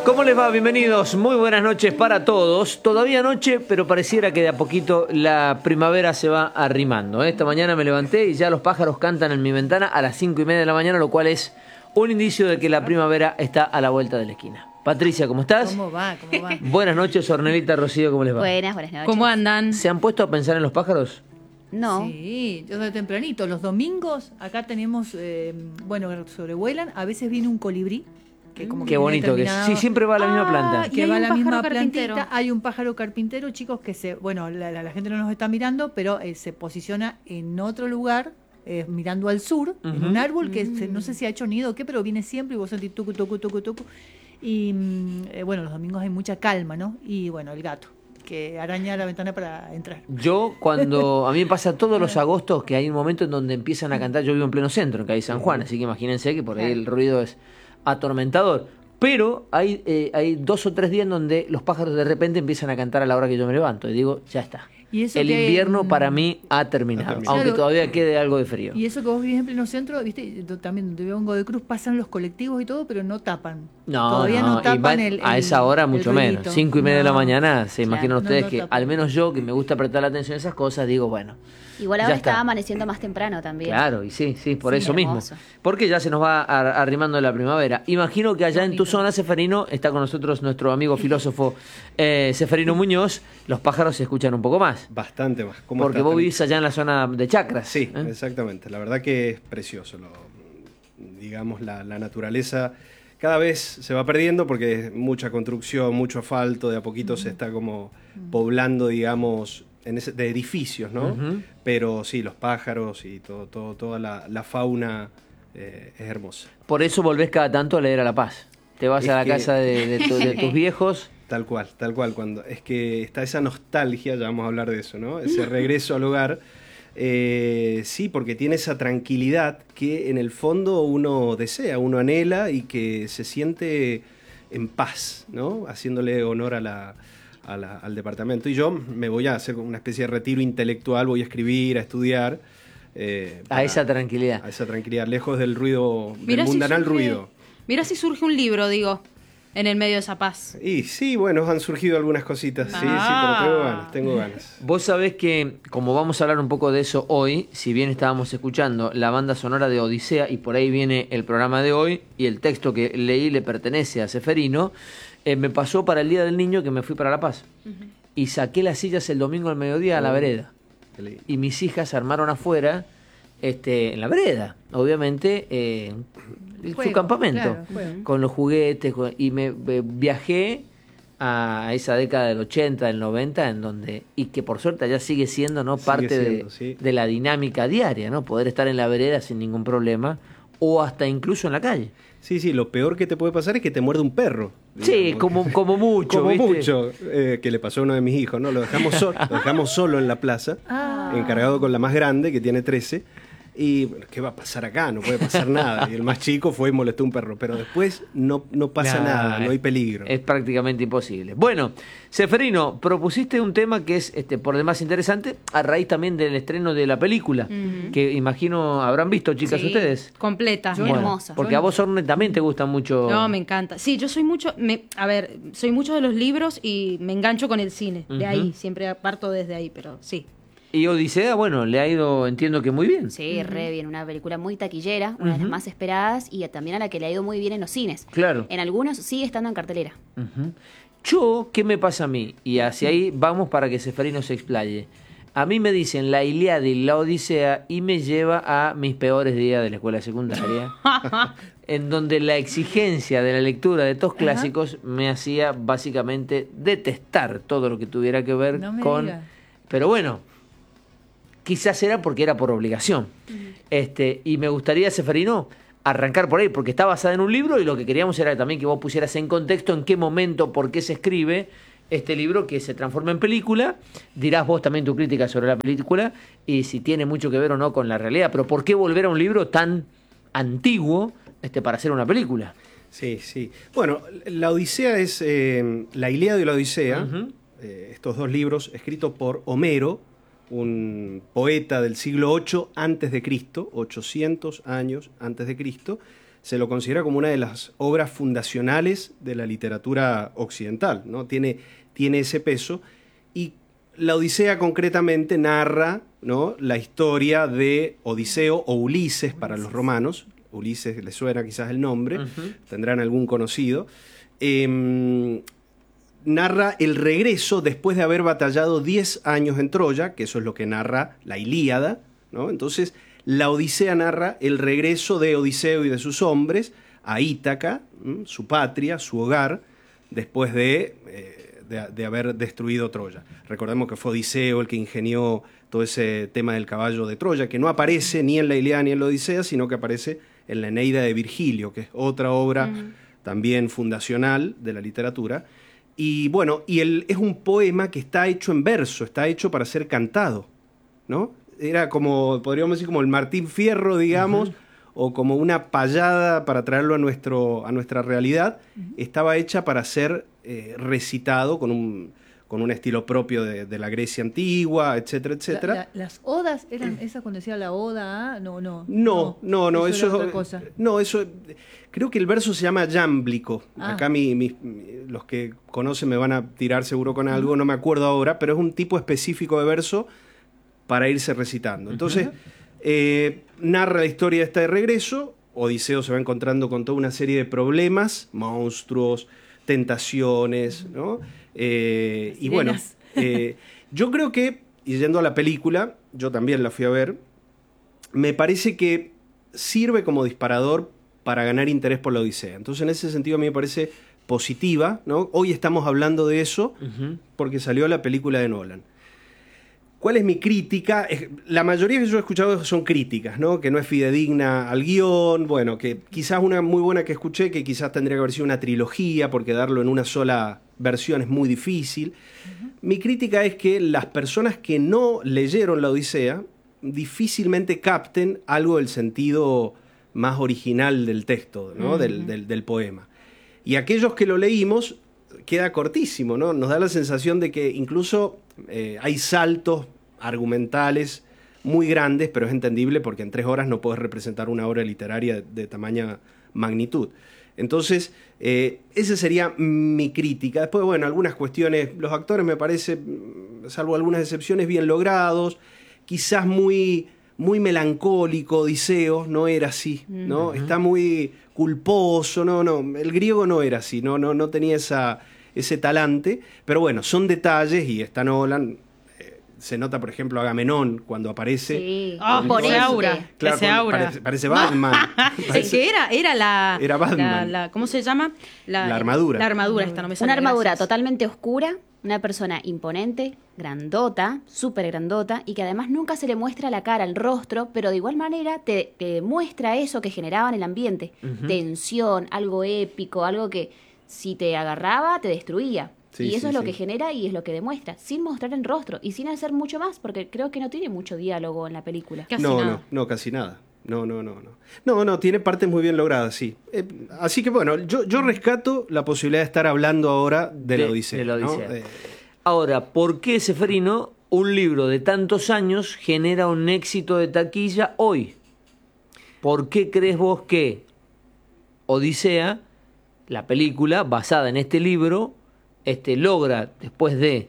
¿Cómo les va? Bienvenidos, muy buenas noches para todos. Todavía noche, pero pareciera que de a poquito la primavera se va arrimando. Esta mañana me levanté y ya los pájaros cantan en mi ventana a las 5:30 de la mañana, lo cual es un indicio de que la primavera está a la vuelta de la esquina. Patricia, ¿cómo estás? ¿Cómo va? ¿Cómo va? Buenas noches, Ornelita, Rocío, ¿cómo les va? Buenas noches. ¿Cómo andan? ¿Se han puesto a pensar en los pájaros? No. Sí, yo de tempranito. Los domingos acá tenemos, sobrevuelan. A veces viene un colibrí. Que como que Qué bonito que es. Sí, siempre va a la misma planta. Que va a la misma carpintero. plantita. Hay un pájaro carpintero, chicos, que la gente no nos está mirando, pero se posiciona en otro lugar, mirando al sur, en un árbol que no sé si ha hecho nido o qué, pero viene siempre y vos sentís tucu, tucu, tucu, tucu. Y los domingos hay mucha calma, ¿no? Y bueno, el gato, que araña la ventana para entrar. Yo a mí me pasa todos los agostos que hay un momento en donde empiezan a cantar. Yo vivo en pleno centro, en calle San Juan, así que imagínense que por ahí el ruido es atormentador. Pero hay 2 o 3 días en donde los pájaros de repente empiezan a cantar a la hora que yo me levanto. Y digo, ya está. Y eso el invierno para mí ha terminado, aunque claro, todavía quede algo de frío. Y eso que vos vivís en pleno centro, viste, yo también donde vivo en Godoy Cruz pasan los colectivos y todo, pero no tapan. Todavía no tapan a esa hora mucho menos. 5:30 de la mañana, se imaginan ustedes que tapan. al menos yo, que me gusta prestar atención a esas cosas, digo, bueno. Igual ya ahora está. está amaneciendo más temprano también. Claro, y sí, por Sí, eso hermoso. mismo. Porque ya se nos va arrimando la primavera. Imagino que allá en tu zona, Seferino, está con nosotros nuestro amigo filósofo Seferino Muñoz. Los pájaros se escuchan un poco más. Bastante más. Porque vos vivís allá en la zona de Chacras. Sí, exactamente. La verdad que es precioso. Digamos, la naturaleza cada vez se va perdiendo porque es mucha construcción, mucho asfalto, de a poquito se está como poblando, digamos, de edificios, ¿no? Pero sí, los pájaros y toda la fauna es hermosa. Por eso volvés cada tanto a leer a La Paz. Te vas a la casa de tus viejos. Tal cual. Es que está esa nostalgia, ya vamos a hablar de eso, ¿no? Ese regreso al hogar. Sí, porque tiene esa tranquilidad que en el fondo uno desea, uno anhela y que se siente en paz, ¿no? Haciéndole honor al departamento. Y yo me voy a hacer una especie de retiro intelectual, voy a escribir, a estudiar. A esa tranquilidad. A esa tranquilidad, lejos del ruido, Mirá del mundanal ruido. Mira si surge un libro, digo, en el medio de esa paz. Y sí, bueno, han surgido algunas cositas, sí, pero tengo ganas. Vos sabés que, como vamos a hablar un poco de eso hoy, si bien estábamos escuchando la banda sonora de Odisea, y por ahí viene el programa de hoy, y el texto que leí le pertenece a Seferino, me pasó para el Día del Niño que me fui para La Paz. Y saqué las sillas el domingo al mediodía a la vereda. Y mis hijas se armaron afuera, en la vereda, obviamente, su campamento, con los juguetes, y me viajé a esa década del 80, del 90, en donde, y que por suerte allá sigue siendo, ¿no? Parte de la dinámica diaria, ¿no? Poder estar en la vereda sin ningún problema, o hasta incluso en la calle. Sí, lo peor que te puede pasar es que te muerde un perro. Sí, como mucho, como ¿viste? mucho, que le pasó a uno de mis hijos, ¿no? Lo dejamos solo en la plaza, encargado con la más grande, que tiene 13. Y bueno, ¿qué va a pasar acá? No puede pasar nada. Y el más chico fue y molestó a un perro. Pero después no pasa nada, no hay peligro. Es prácticamente imposible. Bueno, Seferino, propusiste un tema que es por demás interesante, a raíz también del estreno de la película, que imagino habrán visto, chicas, Sí, ustedes. completa. Hermosa. Porque a vos, Orne, también te gusta mucho. No, me encanta. Sí, yo soy mucho, soy mucho de los libros y me engancho con el cine. De ahí, siempre parto desde ahí, pero sí. Y Odisea, bueno, le ha ido, entiendo que muy bien. Sí, re bien. Una película muy taquillera, una de las más esperadas y también a la que le ha ido muy bien en los cines. Claro. En algunos sigue estando en cartelera. ¿Qué me pasa a mí? Y hacia ahí vamos para que Seferino se explaye. A mí me dicen la Ilíada y la Odisea y me lleva a mis peores días de la escuela secundaria, en donde la exigencia de la lectura de estos clásicos me hacía básicamente detestar todo lo que tuviera que ver con... Diga. Pero bueno, quizás era porque era por obligación. Y me gustaría, Seferino, arrancar por ahí, porque está basada en un libro y lo que queríamos era también que vos pusieras en contexto en qué momento, por qué se escribe este libro que se transforma en película. Dirás vos también tu crítica sobre la película y si tiene mucho que ver o no con la realidad, pero ¿por qué volver a un libro tan antiguo para hacer una película? Sí. Bueno, la Odisea es la Ilíada y la Odisea, estos dos libros escritos por Homero, un poeta del siglo VIII antes de Cristo, 800 años antes de Cristo, se lo considera como una de las obras fundacionales de la literatura occidental, ¿no? Tiene ese peso. Y la Odisea concretamente narra, ¿no?, la historia de Odiseo o Ulises para los romanos. Ulises les suena quizás el nombre, tendrán algún conocido. Narra el regreso después de haber batallado 10 años en Troya, que eso es lo que narra la Ilíada, ¿no? Entonces, la Odisea narra el regreso de Odiseo y de sus hombres a Ítaca, su patria, su hogar, después de haber destruido Troya. Recordemos que fue Odiseo el que ingenió todo ese tema del caballo de Troya, que no aparece ni en la Ilíada ni en la Odisea, sino que aparece en la Eneida de Virgilio, que es otra obra también fundacional de la literatura. Y bueno, es un poema que está hecho en verso, está hecho para ser cantado, ¿no? Era como, podríamos decir, como el Martín Fierro, digamos, o como una payada para traerlo a nuestra realidad. Estaba hecha para ser recitado con un estilo propio de la Grecia antigua, etcétera, etcétera. ¿Las odas eran esas cuando decía la oda? No, eso era otra cosa. No, eso, creo que el verso se llama yámblico. Acá los que conocen me van a tirar seguro con algo, no me acuerdo ahora, pero es un tipo específico de verso para irse recitando. Entonces, narra la historia de este regreso. Odiseo se va encontrando con toda una serie de problemas, monstruos, tentaciones, ¿no? Y bueno, yo creo que, y yendo a la película, yo también la fui a ver, me parece que sirve como disparador para ganar interés por la Odisea. Entonces, en ese sentido, a mí me parece positiva, ¿no? Hoy estamos hablando de eso porque salió la película de Nolan. ¿Cuál es mi crítica? La mayoría que yo he escuchado son críticas, ¿no? Que no es fidedigna al guión, bueno, que quizás una muy buena que escuché, que quizás tendría que haber sido una trilogía, porque darlo en una sola versión es muy difícil. Mi crítica es que las personas que no leyeron la Odisea difícilmente capten algo del sentido más original del texto, ¿no? Del poema. Y aquellos que lo leímos, queda cortísimo, ¿no? Nos da la sensación de que incluso hay saltos argumentales muy grandes, pero es entendible porque en 3 horas no puedes representar una obra literaria de tamaña magnitud. Entonces, esa sería mi crítica. Después, bueno, algunas cuestiones, los actores me parece, salvo algunas excepciones, bien logrados, quizás muy melancólico. Odiseo no era así, ¿no? Está muy culposo, no, el griego no era así, no tenía ese talante, pero bueno, son detalles y está Nolan. Se nota, por ejemplo, Agamenón cuando aparece. Sí. Por ese aura. Claro, ese aura. Parece Batman. Es que era la... Era Batman. ¿Cómo se llama? La armadura. La armadura, esta no me sale. Una armadura gracias. totalmente oscura, una persona imponente, grandota, súper grandota, y que además nunca se le muestra la cara, el rostro, pero de igual manera te muestra eso que generaba en el ambiente. Tensión, algo épico, algo que si te agarraba, te destruía. Sí, y eso sí, es lo sí. que genera y es lo que demuestra, sin mostrar el rostro y sin hacer mucho más, porque creo que no tiene mucho diálogo en la película. Casi nada. No, casi nada. No, tiene partes muy bien logradas, sí. Así que bueno, yo rescato la posibilidad de estar hablando ahora de la Odisea. De la Odisea. ¿no? Ahora, ¿por qué, Ceferino, un libro de tantos años genera un éxito de taquilla hoy? ¿Por qué crees vos que Odisea, la película basada en este libro, logra, después de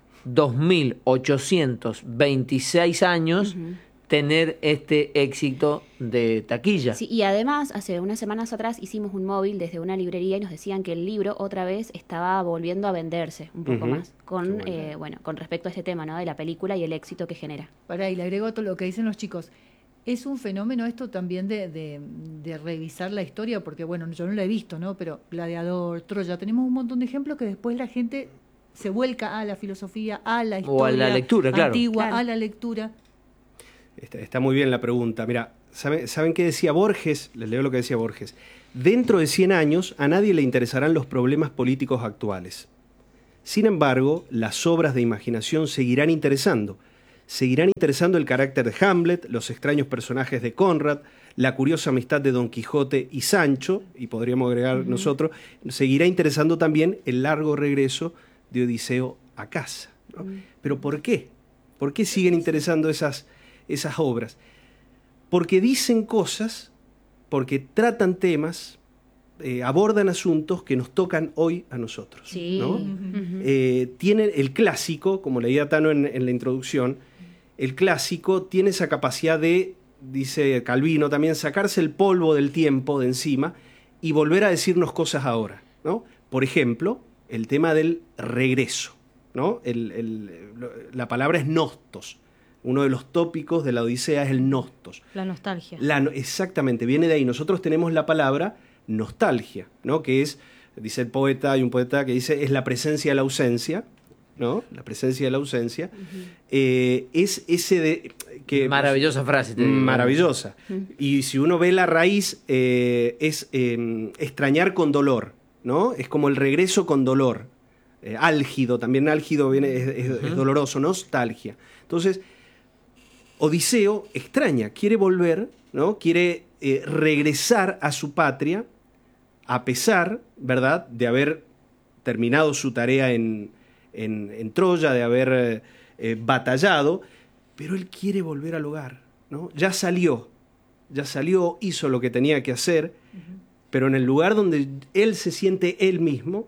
2.826 años, tener este éxito de taquilla? Sí, y además, hace unas semanas atrás hicimos un móvil desde una librería y nos decían que el libro otra vez estaba volviendo a venderse un poco más, con respecto a este tema, ¿no?, de la película y el éxito que genera. Pará, y le agrego todo lo que dicen los chicos. Es un fenómeno esto también de revisar la historia, porque bueno, yo no la he visto, ¿no? Pero Gladiador, Troya, tenemos un montón de ejemplos que después la gente se vuelca a la filosofía, a la historia o a la lectura, claro. antigua, Claro. a la lectura. Está muy bien la pregunta. Mira, ¿saben qué decía Borges? Les leo lo que decía Borges. Dentro de 100 años a nadie le interesarán los problemas políticos actuales. Sin embargo, las obras de imaginación seguirán interesando. Seguirán interesando el carácter de Hamlet, los extraños personajes de Conrad, la curiosa amistad de Don Quijote y Sancho, y podríamos agregar nosotros, seguirá interesando también el largo regreso de Odiseo a casa, ¿no? ¿Pero por qué? ¿Por qué siguen interesando esas obras? Porque dicen cosas porque tratan temas, abordan asuntos que nos tocan hoy a nosotros. Sí. ¿No? Tiene el clásico, como leía Tano en la introducción, el clásico tiene esa capacidad de, dice Calvino también, sacarse el polvo del tiempo de encima y volver a decirnos cosas ahora, ¿no? Por ejemplo, el tema del regreso, ¿no? La palabra es nostos. Uno de los tópicos de la Odisea es el nostos. La nostalgia. Exactamente, viene de ahí. Nosotros tenemos la palabra nostalgia, ¿no? Que es, dice el poeta, hay un poeta que dice, es la presencia de la ausencia, ¿no? La presencia de la ausencia. Es ese de... Que, maravillosa frase. Te digo. Maravillosa. Y si uno ve la raíz, es extrañar con dolor, ¿no? Es como el regreso con dolor. Álgido, también álgido viene, es doloroso, nostalgia. Entonces, Odiseo extraña, quiere volver, ¿no? Quiere regresar a su patria, a pesar, ¿verdad?, de haber terminado su tarea en Troya, de haber batallado, pero él quiere volver al hogar, ¿no? Ya salió, hizo lo que tenía que hacer, pero en el lugar donde él se siente él mismo,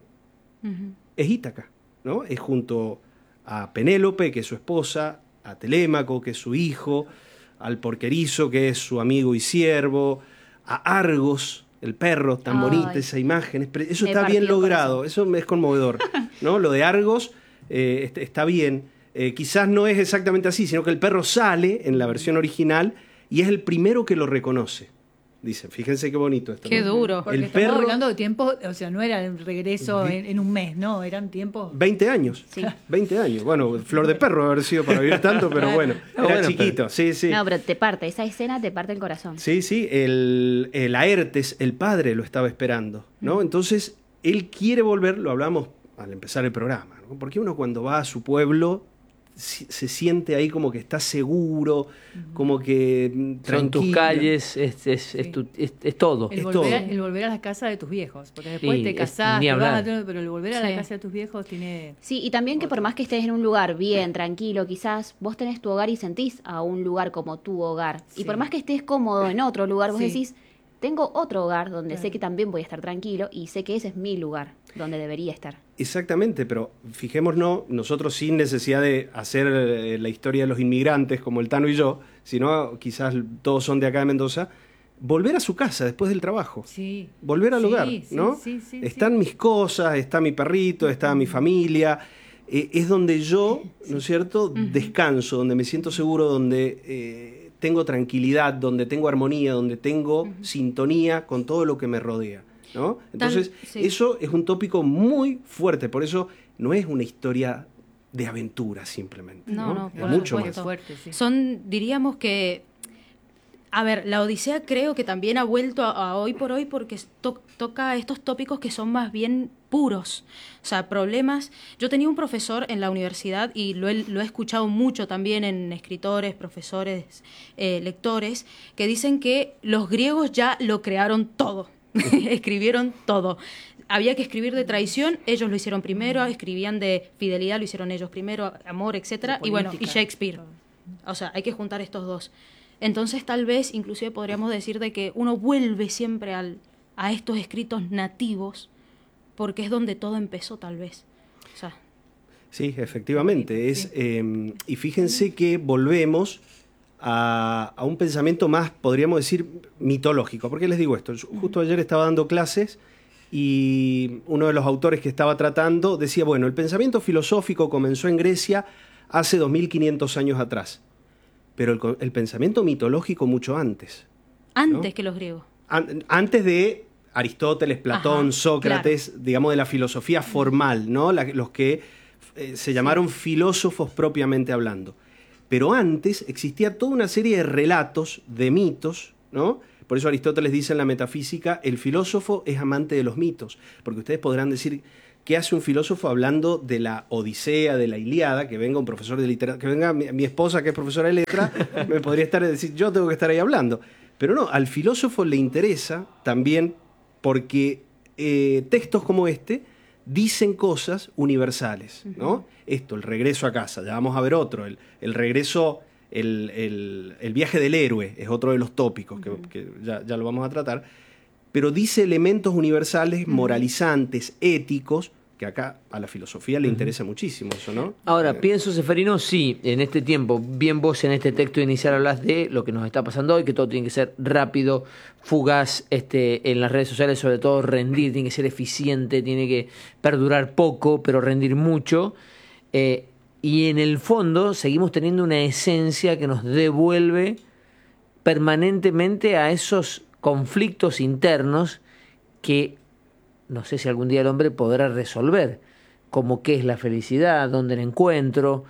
es Ítaca, ¿no? Es junto a Penélope, que es su esposa, a Telémaco, que es su hijo, al porquerizo, que es su amigo y siervo, a Argos, el perro, tan bonita esa imagen. Eso está bien logrado, eso es conmovedor, ¿no? Lo de Argos está bien. Quizás no es exactamente así, sino que el perro sale en la versión original y es el primero que lo reconoce. Dice, fíjense qué bonito esto. Qué ¿no? duro. Porque El estamos perro, hablando de tiempo, o sea, no era el regreso en un mes, no, eran tiempos... 20 años. Sí. 20 años. Bueno, flor de perro haber sido para vivir tanto, pero bueno, No, era bueno, chiquito. Sí, sí. No, pero te parte, esa escena te parte el corazón. Sí, sí, el Laertes, el padre, lo estaba esperando, ¿no? Entonces, él quiere volver, lo hablamos al empezar el programa, ¿no? Porque uno cuando va a su pueblo se siente ahí como que está seguro, como que Son tus tranquilo. calles, es todo. El Es volver, todo. el volver a la casa de tus viejos, porque después Sí, te casás, ni te vas, hablar. pero el volver a la Sí. casa de tus viejos tiene... Sí, y también que por más que estés en un lugar bien, tranquilo, quizás vos tenés tu hogar y sentís a un lugar como tu hogar. Sí. Y por más que estés cómodo en otro lugar, vos Sí. decís, tengo otro hogar donde sé Claro. que también voy a estar tranquilo y sé que ese es mi lugar donde debería estar. Exactamente, pero fijémonos, nosotros sin necesidad de hacer la historia de los inmigrantes como el Tano y yo, sino quizás todos son de acá de Mendoza, volver a su casa después del trabajo. Sí. Volver al Sí, hogar, sí, ¿no? sí, sí, Están mis cosas, está mi perrito, está mi familia. Es donde yo, ¿no es cierto?, descanso, donde me siento seguro, donde tengo tranquilidad, donde tengo armonía, donde tengo sintonía con todo lo que me rodea, ¿no? Entonces, sí. eso es un tópico muy fuerte, por eso no es una historia de aventura simplemente, No, ¿no? no, Es por mucho supuesto. más. Fuerte, sí. Son, diríamos que, a ver, la Odisea creo que también ha vuelto a hoy por hoy porque toca estos tópicos que son más bien puros, o sea, problemas. Yo tenía un profesor en la universidad y lo he escuchado mucho también en escritores, profesores, lectores, que dicen que los griegos ya lo crearon todo, escribieron todo. Había que escribir de traición, ellos lo hicieron primero, escribían de fidelidad, lo hicieron ellos primero, amor, etcétera, De y bueno, y política. Shakespeare. O sea, hay que juntar estos dos. Entonces, tal vez, inclusive podríamos decir de que uno vuelve siempre a estos escritos nativos, porque es donde todo empezó, tal vez. O sea, Sí, efectivamente. Y fíjense que volvemos a un pensamiento más, podríamos decir, mitológico. ¿Por qué les digo esto? Yo justo ayer estaba dando clases y uno de los autores que estaba tratando decía, bueno, el pensamiento filosófico comenzó en Grecia hace 2500 años atrás, pero el pensamiento mitológico mucho antes. antes ¿No? que los griegos. Antes de Aristóteles, Platón, Ajá, Sócrates, digamos de la filosofía formal, ¿no? Los que se llamaron filósofos propiamente hablando. Pero antes existía toda una serie de relatos, de mitos, ¿no? Por eso Aristóteles dice en la metafísica, el filósofo es amante de los mitos, porque ustedes podrán decir, ¿qué hace un filósofo hablando de la Odisea, de la Ilíada? Que venga un profesor de literatura, que venga mi esposa que es profesora de letra, me podría estar decir, yo tengo que estar ahí hablando. Pero no, al filósofo le interesa también porque textos como este dicen cosas universales, ¿no? Esto, el regreso a casa, ya vamos a ver otro, el regreso el viaje del héroe es otro de los tópicos que ya lo vamos a tratar, pero dice elementos universales, moralizantes, éticos, que acá a la filosofía le interesa muchísimo eso, ¿no? Ahora, pienso, Seferino, sí, en este tiempo, bien vos en este texto inicial hablas de lo que nos está pasando hoy, que todo tiene que ser rápido, fugaz, en las redes sociales sobre todo rendir, tiene que ser eficiente, tiene que perdurar poco, pero rendir mucho, y en el fondo seguimos teniendo una esencia que nos devuelve permanentemente a esos conflictos internos que no sé si algún día el hombre podrá resolver, como qué es la felicidad, dónde la encuentro,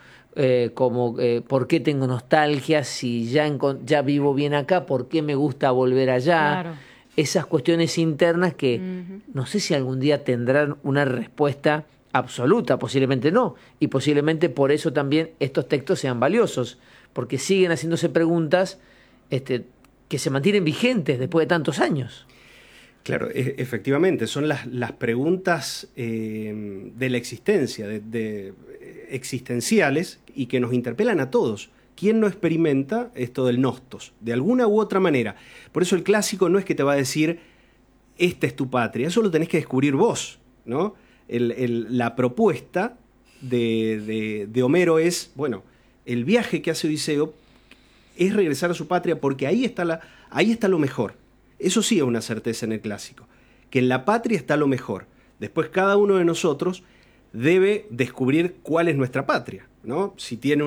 por qué tengo nostalgia, si ya vivo bien acá, por qué me gusta volver allá. Claro. Esas cuestiones internas que no sé si algún día tendrán una respuesta absoluta, posiblemente no, y posiblemente por eso también estos textos sean valiosos, porque siguen haciéndose preguntas que se mantienen vigentes después de tantos años. Claro, efectivamente, son las preguntas de la existencia, existenciales, y que nos interpelan a todos. ¿Quién no experimenta esto del nostos? De alguna u otra manera. Por eso el clásico no es que te va a decir, esta es tu patria, eso lo tenés que descubrir vos, ¿no? La propuesta de Homero es, bueno, el viaje que hace Odiseo es regresar a su patria porque ahí está lo mejor. Eso sí es una certeza en el clásico, que en la patria está lo mejor. Después cada uno de nosotros debe descubrir cuál es nuestra patria, ¿no? Si tiene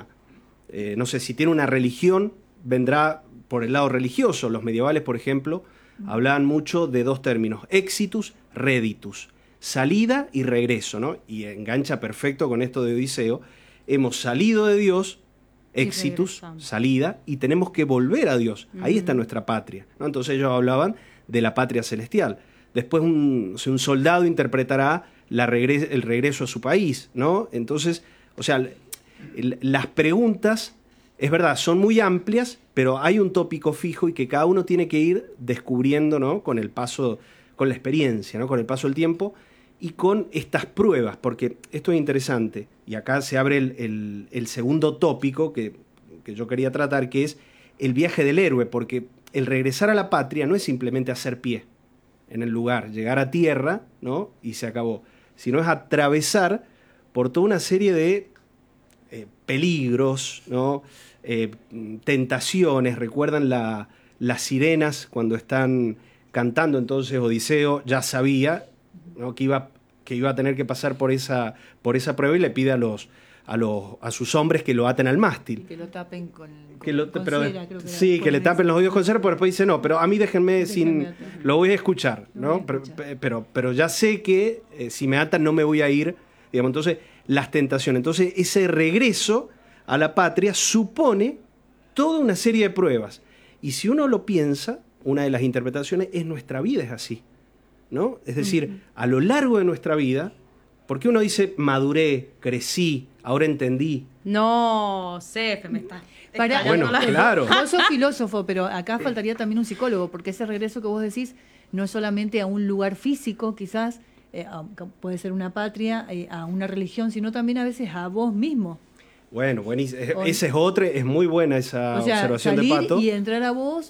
si tiene una religión, vendrá por el lado religioso. Los medievales, por ejemplo, hablaban mucho de dos términos, exitus, reditus, salida y regreso, ¿no? Y engancha perfecto con esto de Odiseo. Hemos salido de Dios, exitus, salida, y tenemos que volver a Dios. Ahí está nuestra patria, ¿no? Entonces ellos hablaban de la patria celestial. Después un soldado interpretará el regreso a su país, ¿no? Entonces, o sea, las preguntas, es verdad, son muy amplias, pero hay un tópico fijo y que cada uno tiene que ir descubriendo, ¿no? Con la experiencia, ¿no? Con el paso del tiempo y con estas pruebas, porque esto es interesante, y acá se abre el segundo tópico que yo quería tratar, que es el viaje del héroe, porque el regresar a la patria no es simplemente hacer pie en el lugar, llegar a tierra, ¿no? Y se acabó, sino es atravesar por toda una serie de peligros, ¿no? Tentaciones. Recuerdan las sirenas cuando están cantando, entonces Odiseo ya sabía, ¿no? que iba a tener que pasar por esa prueba, y le pide a sus hombres que lo aten al mástil. Y que lo tapen con cera, creo que sí, que le tapen los oídos con cera, pero después dice, no, pero a mí déjenme lo voy a escuchar, ¿no? Pero ya sé que si me atan no me voy a ir, digamos. Entonces, las tentaciones. Entonces, ese regreso a la patria supone toda una serie de pruebas. Y si uno lo piensa, una de las interpretaciones es nuestra vida es así, ¿no? Es decir, a lo largo de nuestra vida, porque uno dice, maduré, crecí, ahora entendí. No, Sefe, me está... Bueno, claro. Vos sos filósofo, pero acá faltaría también un psicólogo, porque ese regreso que vos decís no es solamente a un lugar físico, quizás, puede ser una patria, a una religión, sino también a veces a vos mismo. Bueno, buenísimo. Esa es otra, es muy buena esa observación de Pato. Y entrar a vos,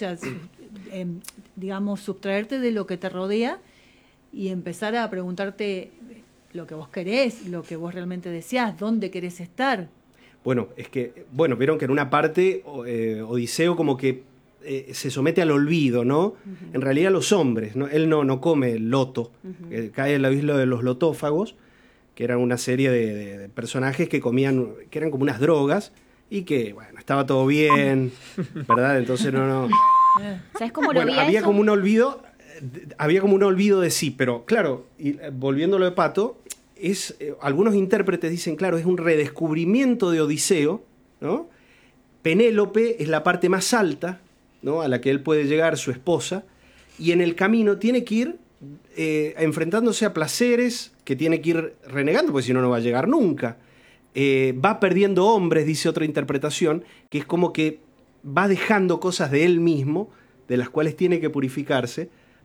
digamos, sustraerte de lo que te rodea y empezar a preguntarte lo que vos querés, lo que vos realmente deseás, dónde querés estar. Bueno, vieron que en una parte Odiseo como que se somete al olvido, ¿no? En realidad los hombres, ¿no? Él no come loto, cae en la isla de los lotófagos, que eran una serie de personajes que comían, que eran como unas drogas, y que, bueno, estaba todo bien, ¿verdad? Entonces no. ¿Sabes cómo lo veía había eso? como un olvido de sí, pero claro, y volviendo a lo de Pato, algunos intérpretes dicen, claro, es un redescubrimiento de Odiseo, ¿no? Penélope es la parte más alta, ¿no? A la que él puede llegar, su esposa, y en el camino tiene que ir enfrentándose a placeres que tiene que ir renegando, porque si no, no va a llegar nunca. Va perdiendo hombres, dice otra interpretación, que es como que va dejando cosas de él mismo, de las cuales tiene que purificarse,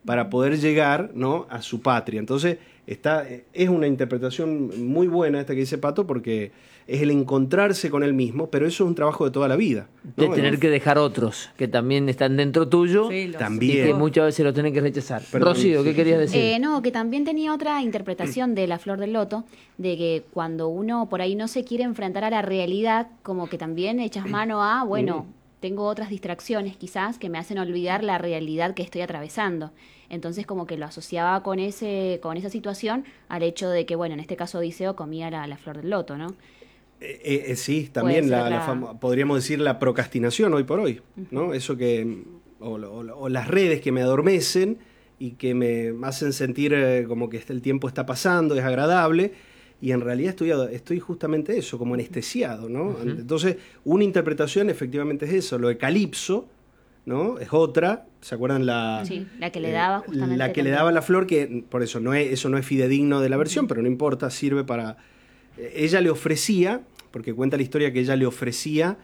para poder llegar, ¿no?, a su patria. Entonces, es una interpretación muy buena esta que dice Pato, porque es el encontrarse con él mismo, pero eso es un trabajo de toda la vida, ¿no? De tener que dejar otros que también están dentro tuyo, Sí, y también. que muchas veces los tenés que rechazar. Perdón, Rocío, ¿qué sí, querías decir? No, que también tenía otra interpretación de la flor del loto, de que cuando uno por ahí no se quiere enfrentar a la realidad, como que también echas mano a, bueno, tengo otras distracciones quizás que me hacen olvidar la realidad que estoy atravesando. Entonces como que lo asociaba con esa situación al hecho de que, bueno, en este caso Odiseo comía la flor del loto, ¿no? Sí, también Puede ser podríamos decir la procrastinación hoy por hoy, ¿no? Eso que, o las redes que me adormecen y que me hacen sentir como que el tiempo está pasando, es agradable, y en realidad estoy justamente eso, como anestesiado, ¿no? Entonces, una interpretación efectivamente es eso, lo de Calipso, ¿no? Es otra, ¿se acuerdan? Sí, la que le daba justamente. La que le daba la flor, que por eso eso no es fidedigno de la versión, pero no importa, sirve para... Ella le ofrecía, porque cuenta la historia que ella le ofrecía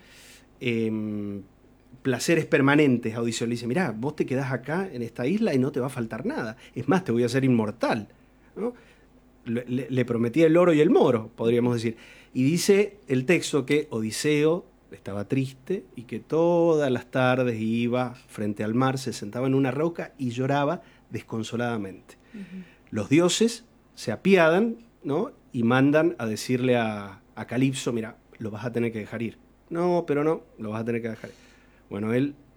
placeres permanentes a Odiseo. Le dice, mirá, vos te quedás acá en esta isla y no te va a faltar nada. Es más, te voy a hacer inmortal, ¿no? Le prometía el oro y el moro, podríamos decir. Y dice el texto que Odiseo estaba triste y que todas las tardes iba frente al mar, se sentaba en una roca y lloraba desconsoladamente. Los dioses se apiadan, ¿no?, y mandan a decirle a Calipso, mira, lo vas a tener que dejar ir. No, pero no, lo vas a tener que dejar ir. Bueno,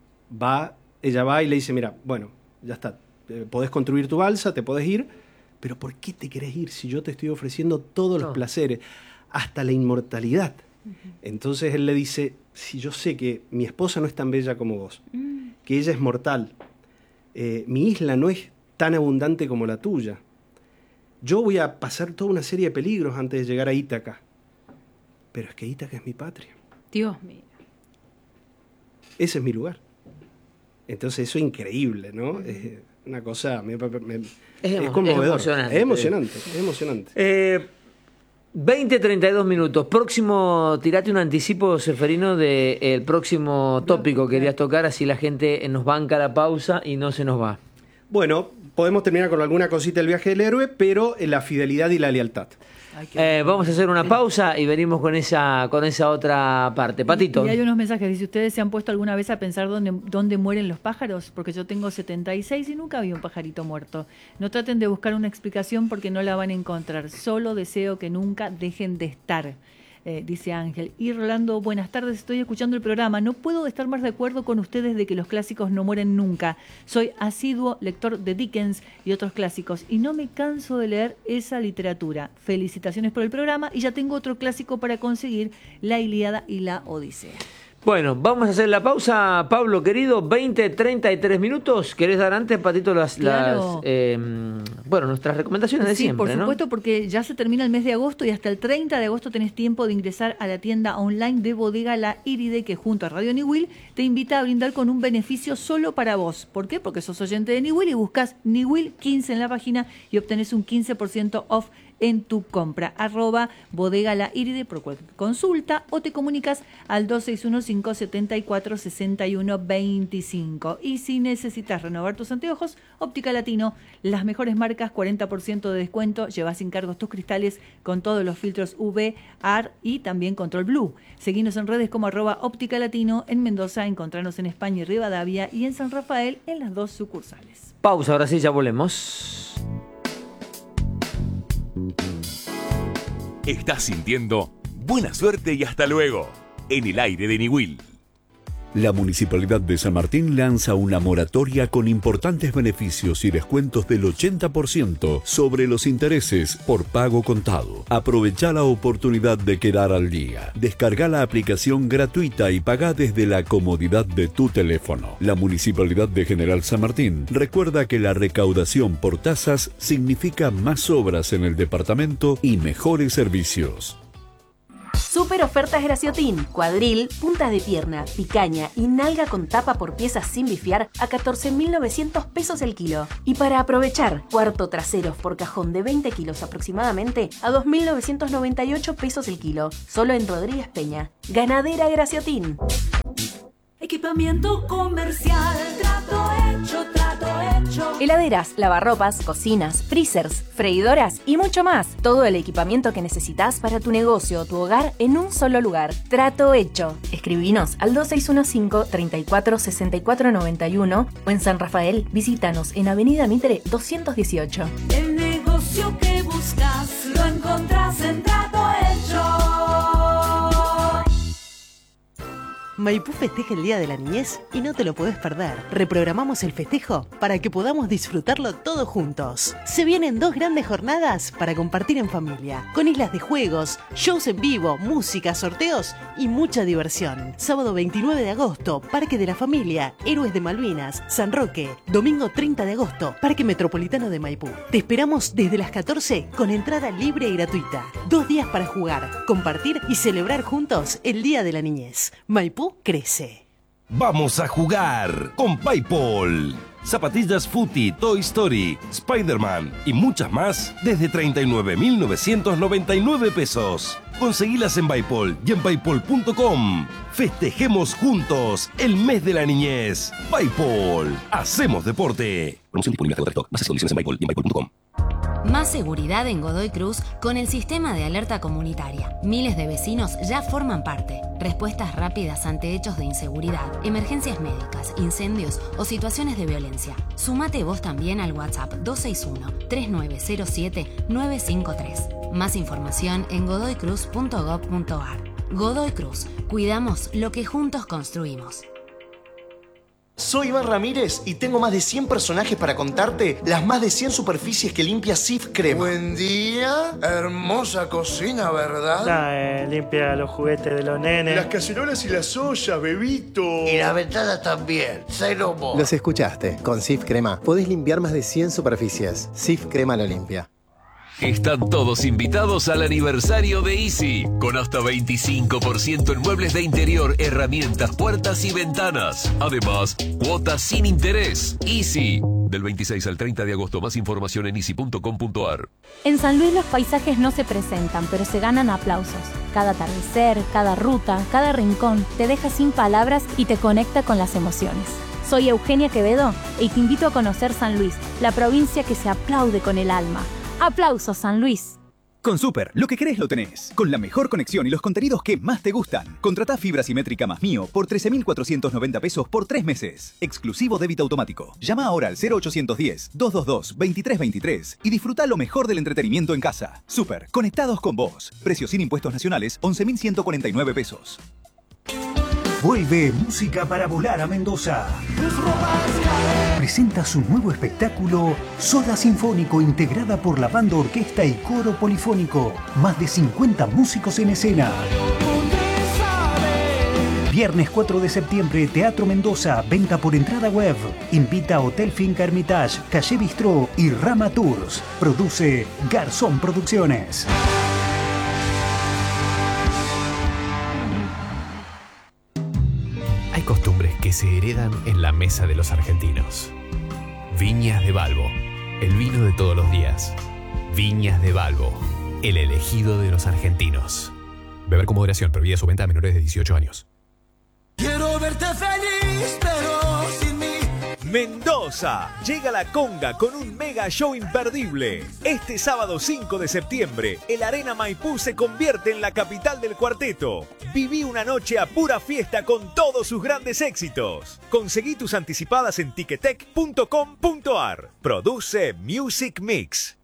ella va y le dice, mira, bueno, ya está, podés construir tu balsa, te podés ir, pero ¿por qué te querés ir si yo te estoy ofreciendo todos los placeres, hasta la inmortalidad? Entonces él le dice, si yo sé que mi esposa no es tan bella como vos, que ella es mortal, mi isla no es tan abundante como la tuya, yo voy a pasar toda una serie de peligros antes de llegar a Ítaca, pero es que Ítaca es mi patria. Dios mío. Ese es mi lugar. Entonces eso es increíble, ¿no? Es una cosa... es conmovedor. Es emocionante. Es emocionante. 20-32 minutos. Próximo, tirate un anticipo, Ceferino, del próximo tópico que querías tocar, así la gente nos banca la pausa y no se nos va. Bueno, podemos terminar con alguna cosita del viaje del héroe, pero la fidelidad y la lealtad. Vamos a hacer una pausa y venimos con esa otra parte. Patito. Y hay unos mensajes, dice, ¿ustedes se han puesto alguna vez a pensar dónde mueren los pájaros? Porque yo tengo 76 y nunca vi un pajarito muerto. No traten de buscar una explicación porque no la van a encontrar. Solo deseo que nunca dejen de estar. Dice Ángel. Y Rolando, buenas tardes, estoy escuchando el programa. No puedo estar más de acuerdo con ustedes de que los clásicos no mueren nunca. Soy asiduo lector de Dickens y otros clásicos y no me canso de leer esa literatura. Felicitaciones por el programa y ya tengo otro clásico para conseguir, La Ilíada y la Odisea. Bueno, vamos a hacer la pausa, Pablo querido, 20-33 minutos. ¿Querés dar antes, Patito, Claro. nuestras recomendaciones de Sí, siempre, por supuesto, ¿no? Porque ya se termina el mes de agosto y hasta el 30 de agosto tenés tiempo de ingresar a la tienda online de Bodega La Iride, que junto a Radio Niwil te invita a brindar con un beneficio solo para vos. ¿Por qué? Porque sos oyente de Niwil y buscás Niwil 15 en la página y obtenés un 15% off en tu compra. @Bodega La Iride por cualquier consulta o te comunicas al 2615746125. Y si necesitas renovar tus anteojos, Óptica Latino, las mejores marcas, 40% de descuento, llevas sin cargos tus cristales con todos los filtros UV, AR y también Control Blue. Seguinos en redes como @Óptica Latino, en Mendoza, encontrarnos en España y Rivadavia y en San Rafael en las 2 sucursales. Pausa, ahora sí, ya volvemos. Estás sintiendo buena suerte y hasta luego en el aire de Niwil. La Municipalidad de San Martín lanza una moratoria con importantes beneficios y descuentos del 80% sobre los intereses por pago contado. Aprovecha la oportunidad de quedar al día. Descarga la aplicación gratuita y paga desde la comodidad de tu teléfono. La Municipalidad de General San Martín recuerda que la recaudación por tasas significa más obras en el departamento y mejores servicios. Super ofertas Graciotin, cuadril, punta de pierna, picaña y nalga con tapa por piezas sin bifiar a 14.900 pesos el kilo. Y para aprovechar, cuarto traseros por cajón de 20 kilos aproximadamente a 2.998 pesos el kilo, solo en Rodríguez Peña. Ganadera Graciotin. Equipamiento comercial, trato hecho, trato hecho. Heladeras, lavarropas, cocinas, freezers, freidoras y mucho más. Todo el equipamiento que necesitas para tu negocio o tu hogar en un solo lugar. Trato hecho. Escribinos al 2615 34 64 91 o en San Rafael visítanos en Avenida Mitre 218. El negocio que buscas lo encontrás en Trato Hecho. Maipú festeja el Día de la Niñez y no te lo podés perder. Reprogramamos el festejo para que podamos disfrutarlo todos juntos. Se vienen 2 grandes jornadas para compartir en familia, con islas de juegos, shows en vivo, música, sorteos y mucha diversión. Sábado 29 de agosto, Parque de la Familia, Héroes de Malvinas, San Roque. Domingo 30 de agosto, Parque Metropolitano de Maipú. Te esperamos desde las 14 con entrada libre y gratuita. 2 días para jugar, compartir y celebrar juntos el Día de la Niñez. Maipú crece. Vamos a jugar con PayPal. Zapatillas Footy, Toy Story, Spider-Man y muchas más desde 39.999 pesos. Conseguilas en PayPal y en paypal.com. Festejemos juntos el mes de la niñez. PayPal. Hacemos deporte. Promoción disponible hasta agotar stock. Bases y condiciones en PayPal y en paypal.com. Más seguridad en Godoy Cruz con el sistema de alerta comunitaria. Miles de vecinos ya forman parte. Respuestas rápidas ante hechos de inseguridad, emergencias médicas, incendios o situaciones de violencia. Sumate vos también al WhatsApp 261-3907-953. Más información en godoycruz.gov.ar. Godoy Cruz. Cuidamos lo que juntos construimos. Soy Iván Ramírez y tengo más de 100 personajes para contarte las más de 100 superficies que limpia Cif Crema. Buen día, hermosa cocina, ¿verdad? Limpia los juguetes de los nenes. Las cacerolas y las ollas, bebito. Y las ventanas también, cero mo. Los escuchaste, con Cif Crema podés limpiar más de 100 superficies. Cif Crema lo limpia. Están todos invitados al aniversario de Easy, con hasta 25% en muebles de interior, herramientas, puertas y ventanas. Además, cuotas sin interés. Easy, del 26 al 30 de agosto. Más información en easy.com.ar. En San Luis los paisajes no se presentan, pero se ganan aplausos. Cada atardecer, cada ruta, cada rincón te deja sin palabras y te conecta con las emociones. Soy Eugenia Quevedo y te invito a conocer San Luis, la provincia que se aplaude con el alma. ¡Aplausos, San Luis! Con Super, lo que querés lo tenés. Con la mejor conexión y los contenidos que más te gustan. Contratá fibra simétrica más Mío por 13.490 pesos por 3 meses. Exclusivo débito automático. Llama ahora al 0810-222-2323 y disfruta lo mejor del entretenimiento en casa. Super, conectados con vos. Precio sin impuestos nacionales, 11.149 pesos. Vuelve Música para Volar a Mendoza. Presenta su nuevo espectáculo Soda Sinfónico, integrada por la banda, orquesta y coro polifónico. Más de 50 músicos en escena. Viernes 4 de septiembre, Teatro Mendoza, venta por entrada web. Invita a Hotel Finca Hermitage, Calle Bistró y Rama Tours. Produce Garzón Producciones. Hay costumbres que se heredan en la mesa de los argentinos. Viñas de Balbo, el vino de todos los días. Viñas de Balbo, el elegido de los argentinos. Beber con moderación, prohibida su venta a menores de 18 años. Quiero verte feliz, pero sin mí. Mendoza, llega la conga con un mega show imperdible. Este sábado 5 de septiembre, el Arena Maipú se convierte en la capital del cuarteto. Viví una noche a pura fiesta con todos sus grandes éxitos. Conseguí tus anticipadas en ticketek.com.ar. Produce Music Mix.